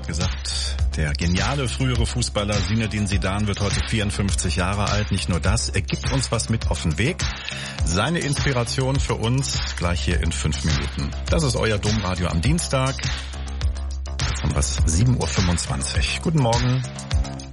gerade gesagt, der geniale frühere Fußballer Zinedine Zidane wird heute 54 Jahre alt. Nicht nur das, er gibt uns was mit auf den Weg. Seine Inspiration für uns gleich hier in 5 Minuten. Das ist euer Domradio am Dienstag. Jetzt haben wir es 7.25 Uhr. Guten Morgen.